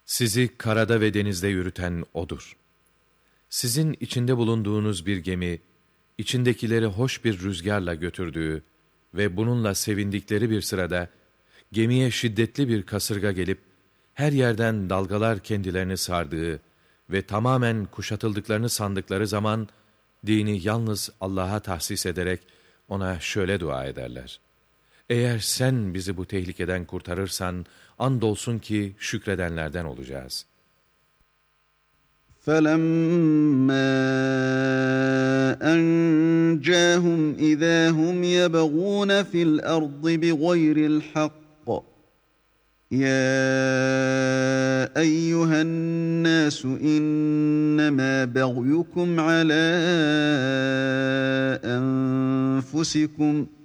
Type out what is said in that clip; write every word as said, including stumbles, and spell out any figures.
Sizi karada ve denizde yürüten O'dur. Sizin içinde bulunduğunuz bir gemi, içindekileri hoş bir rüzgarla götürdüğü ve bununla sevindikleri bir sırada, gemiye şiddetli bir kasırga gelip, her yerden dalgalar kendilerini sardığı ve tamamen kuşatıldıklarını sandıkları zaman, dini yalnız Allah'a tahsis ederek, ona şöyle dua ederler: Eğer sen bizi bu tehlikeden kurtarırsan, andolsun ki şükredenlerden olacağız. فَلَمَّا أَنْجَاهُمْ إِذَا هُمْ يَبْغُونَ فِي الْأَرْضِ بِغَيْرِ الْحَقِّ يَا أَيُّهَا النَّاسُ إِنَّمَا بَغْيُكُمْ عَلَى أَنفُسِكُمْ